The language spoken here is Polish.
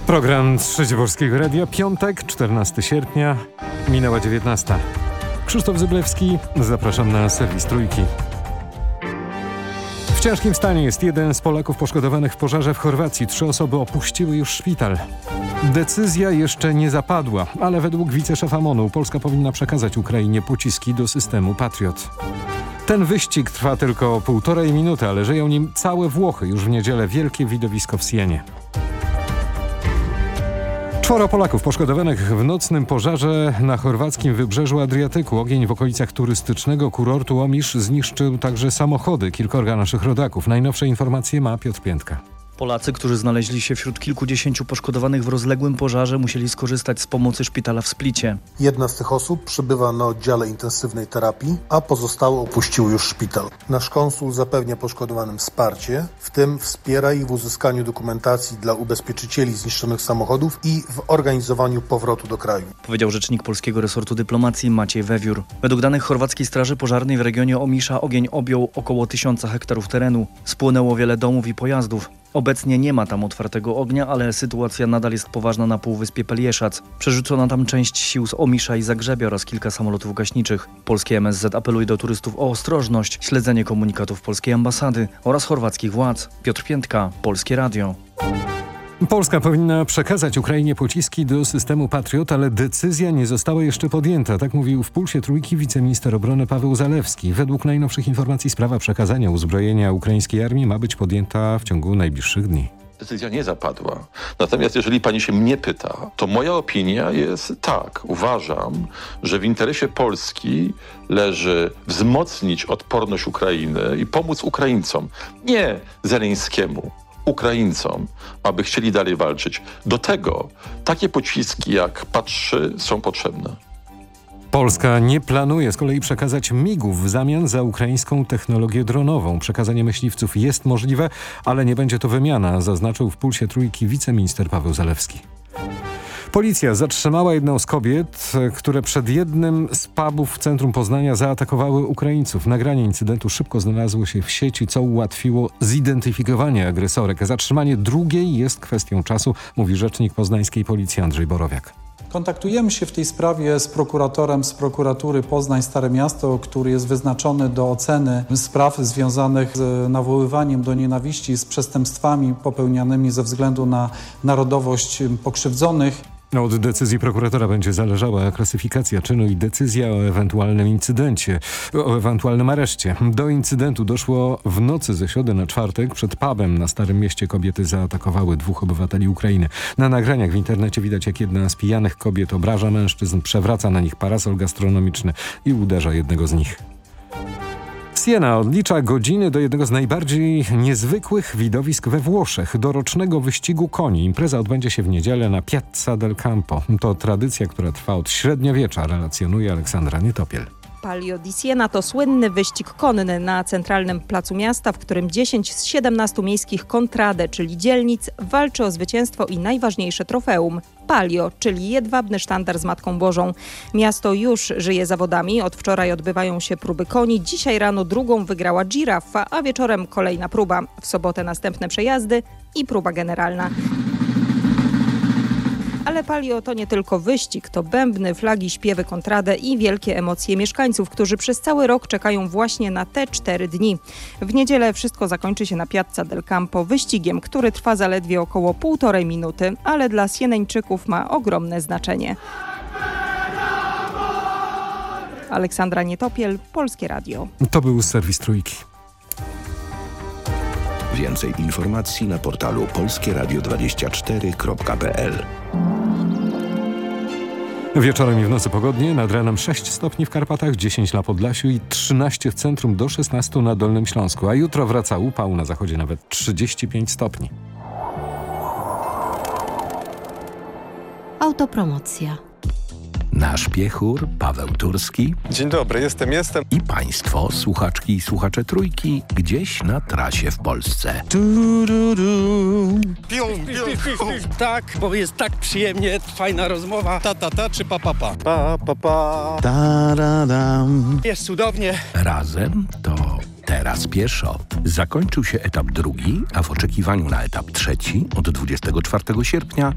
Program Trzeci Polskiego Radia, piątek, 14 sierpnia, minęła 19. Krzysztof Zyblewski, zapraszam na serwis Trójki. W ciężkim stanie jest jeden z Polaków poszkodowanych w pożarze w Chorwacji. 3 osoby opuściły już szpital. Decyzja jeszcze nie zapadła, ale według wiceszefa MON-u Polska powinna przekazać Ukrainie pociski do systemu Patriot. Ten wyścig trwa tylko 1,5 minuty, ale żyją nim całe Włochy. Już w niedzielę wielkie widowisko w Sienie. 4 Polaków poszkodowanych w nocnym pożarze na chorwackim wybrzeżu Adriatyku. Ogień w okolicach turystycznego kurortu Omisz zniszczył także samochody kilkorga naszych rodaków. Najnowsze informacje ma Piotr Piętka. Polacy, którzy znaleźli się wśród kilkudziesięciu poszkodowanych w rozległym pożarze, musieli skorzystać z pomocy szpitala w Splicie. Jedna z tych osób przebywa na oddziale intensywnej terapii, a pozostałe opuściły już szpital. Nasz konsul zapewnia poszkodowanym wsparcie, w tym wspiera ich w uzyskaniu dokumentacji dla ubezpieczycieli zniszczonych samochodów i w organizowaniu powrotu do kraju. Powiedział rzecznik polskiego resortu dyplomacji Maciej Wewiór. Według danych chorwackiej straży pożarnej w regionie Omisza ogień objął około 1000 hektarów terenu. Spłonęło wiele domów i pojazdów. Obecnie nie ma tam otwartego ognia, ale sytuacja nadal jest poważna na półwyspie Pelieszac. Przerzucono tam część sił z Omisza i Zagrzebia oraz kilka samolotów gaśniczych. Polskie MSZ apeluje do turystów o ostrożność, śledzenie komunikatów polskiej ambasady oraz chorwackich władz. Piotr Piętka, Polskie Radio. Polska powinna przekazać Ukrainie pociski do systemu Patriot, ale decyzja nie została jeszcze podjęta. Tak mówił w Pulsie Trójki wiceminister obrony Paweł Zalewski. Według najnowszych informacji sprawa przekazania uzbrojenia ukraińskiej armii ma być podjęta w ciągu najbliższych dni. Decyzja nie zapadła. Natomiast jeżeli pani się mnie pyta, to moja opinia jest tak. Uważam, że w interesie Polski leży wzmocnić odporność Ukrainy i pomóc Ukraińcom. Nie Zeleńskiemu. Ukraińcom, aby chcieli dalej walczyć. Do tego takie pociski jak PAD-3 są potrzebne. Polska nie planuje z kolei przekazać MIG-ów w zamian za ukraińską technologię dronową. Przekazanie myśliwców jest możliwe, ale nie będzie to wymiana, zaznaczył w Pulsie Trójki wiceminister Paweł Zalewski. Policja zatrzymała jedną z kobiet, które przed jednym z pubów w centrum Poznania zaatakowały Ukraińców. Nagranie incydentu szybko znalazło się w sieci, co ułatwiło zidentyfikowanie agresorek. Zatrzymanie drugiej jest kwestią czasu, mówi rzecznik poznańskiej policji Andrzej Borowiak. Kontaktujemy się w tej sprawie z prokuratorem z prokuratury Poznań Stare Miasto, który jest wyznaczony do oceny spraw związanych z nawoływaniem do nienawiści, z przestępstwami popełnianymi ze względu na narodowość pokrzywdzonych. Od decyzji prokuratora będzie zależała klasyfikacja czynu i decyzja o ewentualnym incydencie, o ewentualnym areszcie. Do incydentu doszło w nocy ze środy na czwartek. Przed pubem na Starym Mieście kobiety zaatakowały 2 obywateli Ukrainy. Na nagraniach w internecie widać, jak jedna z pijanych kobiet obraża mężczyzn, przewraca na nich parasol gastronomiczny i uderza jednego z nich. Siena odlicza godziny do jednego z najbardziej niezwykłych widowisk we Włoszech, do rocznego wyścigu koni. Impreza odbędzie się w niedzielę na Piazza del Campo. To tradycja, która trwa od średniowiecza, relacjonuje Aleksandra Nietopiel. Palio di Siena to słynny wyścig konny na centralnym placu miasta, w którym 10 z 17 miejskich contrade, czyli dzielnic, walczy o zwycięstwo i najważniejsze trofeum – Palio, czyli jedwabny sztandar z Matką Bożą. Miasto już żyje zawodami. Od wczoraj odbywają się próby koni. Dzisiaj rano drugą wygrała Giraffa, a wieczorem kolejna próba. W sobotę następne przejazdy i próba generalna. Ale Palio to nie tylko wyścig, to bębny, flagi, śpiewy contrade i wielkie emocje mieszkańców, którzy przez cały rok czekają właśnie na te 4 dni. W niedzielę wszystko zakończy się na Piazza del Campo wyścigiem, który trwa zaledwie około 1,5 minuty, ale dla Sieneńczyków ma ogromne znaczenie. Aleksandra Nietopiel, Polskie Radio. To był serwis Trójki. Więcej informacji na portalu polskieradio24.pl. Wieczorem i w nocy pogodnie, nad ranem 6 stopni w Karpatach, 10 na Podlasiu i 13 w centrum, do 16 na Dolnym Śląsku. A jutro wraca upał, na zachodzie nawet 35 stopni. Autopromocja. Nasz piechur Paweł Turski. Dzień dobry, jestem. I państwo, słuchaczki i słuchacze Trójki, gdzieś na trasie w Polsce. Tak, bo jest tak przyjemnie, fajna rozmowa. Ta czy pa? Jest cudownie. Razem to teraz pieszo. Zakończył się etap drugi, a w oczekiwaniu na etap trzeci od 24 sierpnia